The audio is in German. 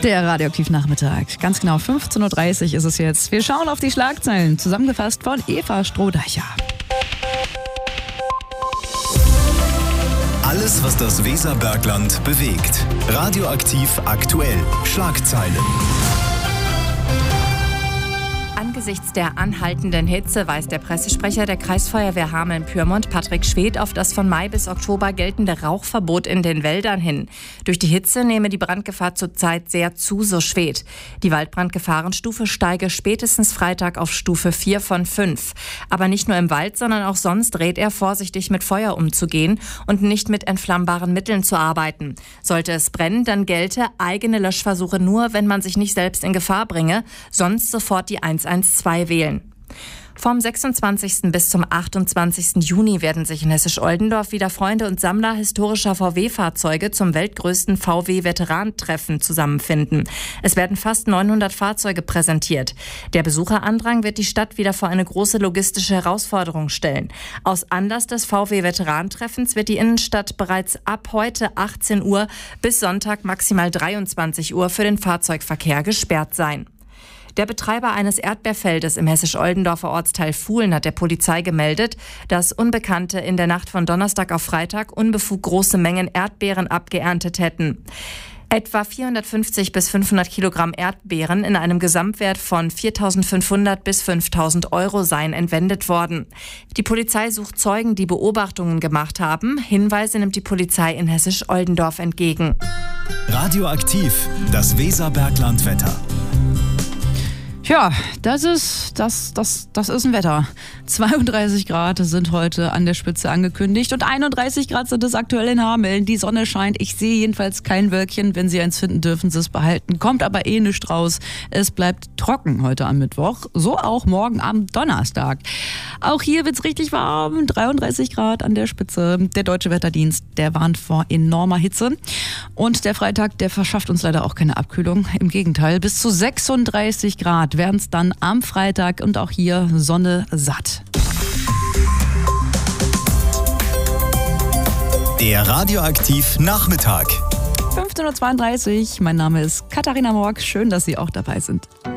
Der Radioaktiv-Nachmittag. Ganz genau 15.30 Uhr ist es jetzt. Wir schauen auf die Schlagzeilen, zusammengefasst von Eva Strohdeicher. Alles, was das Weserbergland bewegt. Radioaktiv aktuell. Schlagzeilen. Angesichts der anhaltenden Hitze weist der Pressesprecher der Kreisfeuerwehr Hameln-Pyrmont, Patrick Schwedt, auf das von Mai bis Oktober geltende Rauchverbot in den Wäldern hin. Durch die Hitze nehme die Brandgefahr zurzeit sehr zu, so Schwedt. Die Waldbrandgefahrenstufe steige spätestens Freitag auf Stufe 4 von 5. Aber nicht nur im Wald, sondern auch sonst rät er, vorsichtig mit Feuer umzugehen und nicht mit entflammbaren Mitteln zu arbeiten. Sollte es brennen, dann gelte eigene Löschversuche nur, wenn man sich nicht selbst in Gefahr bringe, sonst sofort die 112 wählen. Vom 26. bis zum 28. Juni werden sich in Hessisch-Oldendorf wieder Freunde und Sammler historischer VW-Fahrzeuge zum weltgrößten VW-Veteranentreffen zusammenfinden. Es werden fast 900 Fahrzeuge präsentiert. Der Besucherandrang wird die Stadt wieder vor eine große logistische Herausforderung stellen. Aus Anlass des VW-Veteranentreffens wird die Innenstadt bereits ab heute 18 Uhr bis Sonntag maximal 23 Uhr für den Fahrzeugverkehr gesperrt sein. Der Betreiber eines Erdbeerfeldes im hessisch-Oldendorfer Ortsteil Fuhlen hat der Polizei gemeldet, dass Unbekannte in der Nacht von Donnerstag auf Freitag unbefugt große Mengen Erdbeeren abgeerntet hätten. Etwa 450 bis 500 Kilogramm Erdbeeren in einem Gesamtwert von 4.500 bis 5.000 Euro seien entwendet worden. Die Polizei sucht Zeugen, die Beobachtungen gemacht haben. Hinweise nimmt die Polizei in Hessisch-Oldendorf entgegen. Radioaktiv, das Weserbergland-Wetter. Ja, das ist ein Wetter. 32 Grad sind heute an der Spitze angekündigt und 31 Grad sind es aktuell in Hameln. Die Sonne scheint, ich sehe jedenfalls kein Wölkchen. Wenn Sie eins finden, dürfen Sie es behalten. Kommt aber nicht raus. Es bleibt trocken heute am Mittwoch, so auch morgen am Donnerstag. Auch hier wird's richtig warm, 33 Grad an der Spitze. Der Deutsche Wetterdienst, der warnt vor enormer Hitze. Und der Freitag, der verschafft uns leider auch keine Abkühlung. Im Gegenteil, bis zu 36 Grad werden es dann am Freitag und auch hier Sonne satt. Der Radioaktiv Nachmittag. 15.32 Uhr, mein Name ist Katharina Morg. Schön, dass Sie auch dabei sind.